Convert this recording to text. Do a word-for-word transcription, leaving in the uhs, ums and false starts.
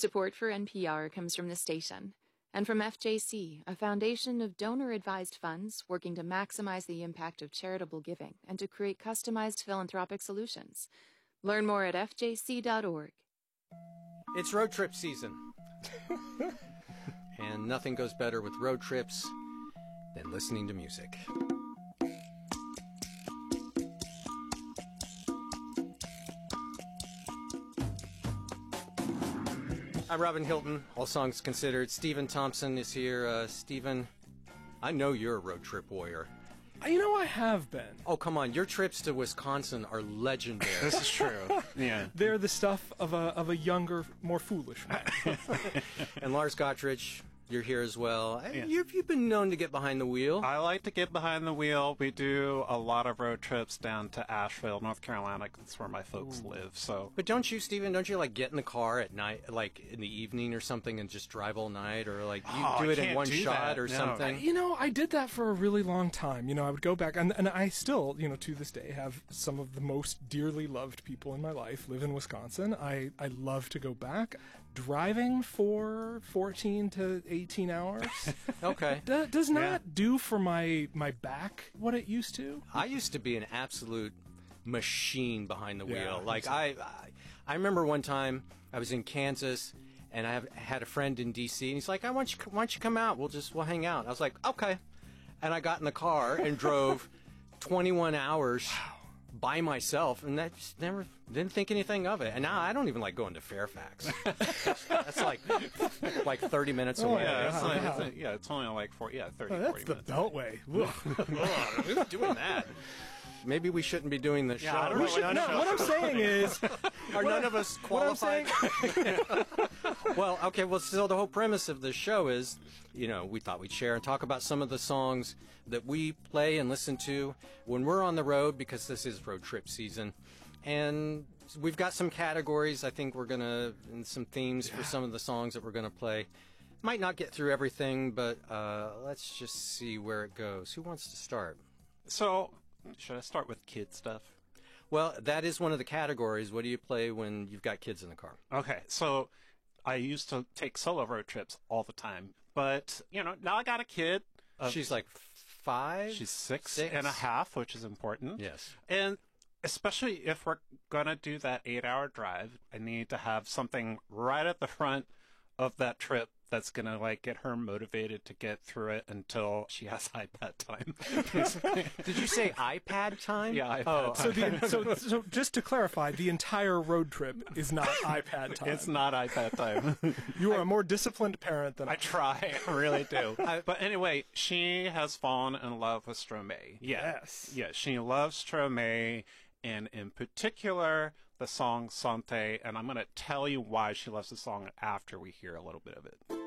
Support for N P R comes from the station and from F J C, a foundation of donor-advised funds working to maximize the impact of charitable giving and to create customized philanthropic solutions. Learn more at F J C dot org. It's road trip season. And nothing goes better with road trips than listening to music. I'm Robin Hilton, All Songs Considered. Stephen Thompson is here. Uh, Stephen, I know you're a road trip warrior. You know, I have been. Oh, come on. Your trips to Wisconsin are legendary. This is true. Yeah. They're the stuff of a of a younger, more foolish man. And Lars Gottridge, you're here as well. Yeah. You've, you've been known to get behind the wheel. I like to get behind the wheel. We do a lot of road trips down to Asheville, North Carolina. That's where my folks Ooh. live. So, But don't you, Stephen, don't you like get in the car at night, like in the evening or something, and just drive all night? Or like you Oh, do I it in can't one do shot that. or No. something? You know, I did that for a really long time. You know, I would go back, and, and I still, you know, to this day, have some of the most dearly loved people in my life live in Wisconsin. I, I love to go back. Driving for fourteen to eighteen hours Okay. d- does not Yeah. do for my, my back what it used to. I used to be an absolute machine behind the Yeah, wheel. Like I, I, I remember one time I was in Kansas and I have, had a friend in D C and he's like, "I want you, why don't you come out? We'll just we'll hang out." I was like, "Okay," and I got in the car and drove twenty-one hours by myself, and that just never didn't think anything of it. And now I don't even like going to Fairfax. That's like like thirty minutes Oh, away. yeah, it's, wow. like, it's, like- yeah, it's only like four, yeah, thirty, Oh, that's forty the minutes. Beltway. Ugh. Who's doing that? Maybe we shouldn't be doing this Yeah, show. I don't We know should, what no, I'm what I'm saying is, Are none of us what I'm qualified? saying, Well, okay, well, so the whole premise of this show is, you know, we thought we'd share and talk about some of the songs that we play and listen to when we're on the road, because this is road trip season. And we've got some categories. I think we're going to, and some themes for some of the songs that we're going to play. Might not get through everything, but uh, let's just see where it goes. Who wants to start? So, should I start with kid stuff? Well, that is one of the categories. What do you play when you've got kids in the car? Okay, so I used to take solo road trips all the time, but you know, now I got a kid. of- She's like five? she's six, Six. and a half, which is important. Yes. And especially if we're gonna do that eight-hour drive, I need to have something right at the front of that trip that's gonna like get her motivated to get through it until she has iPad time. Did you say iPad time? Yeah, iPad Oh, so, the, so, so just to clarify, the entire road trip is not iPad time. It's not iPad time. You are a more disciplined parent than I. I try, I really do. But anyway, she has fallen in love with Stromae. Yes. Yeah, she loves Stromae, and in particular, the song Santé, and I'm going to tell you why she loves the song after we hear a little bit of it.